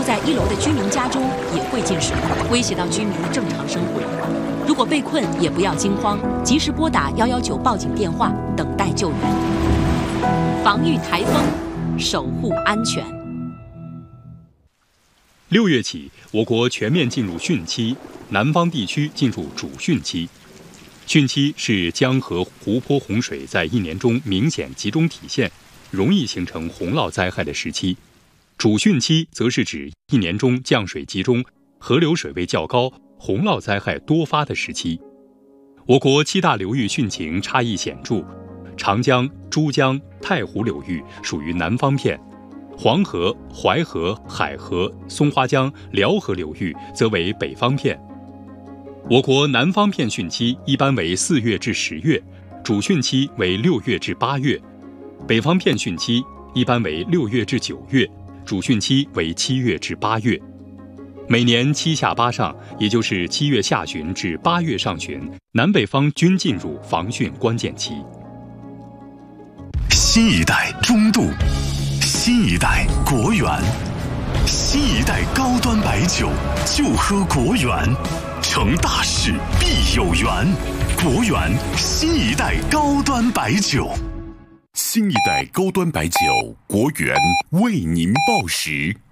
在1楼的居民家中也会进水，威胁到居民的正常生活。如果被困，也不要惊慌，及时拨打119报警电话，等待救援。防御台风，守护安全。 6月起，我国全面进入汛期，南方地区进入主汛期。汛期是江河湖泊洪水在一年中明显集中体现，容易形成洪涝灾害的时期。主汛期则是指一年中降水集中、河流水位较高、洪涝灾害多发的时期。我国7大流域汛情差异显著，长江、珠江、太湖流域属于南方片，黄河、淮河、海河、松花江、辽河流域则为北方片。我国南方片汛期一般为4月至10月，主汛期为6月至8月；北方片汛期一般为6月至9月，主汛期为7月至8月。每年7下8上，也就是7月下旬至8月上旬，南北方均进入防汛关键期。 新一代中度，新一代国源，新一代高端白酒，就喝国源。成大事必有缘，国源新一代高端白酒。 新一代高端白酒，国源为您报时。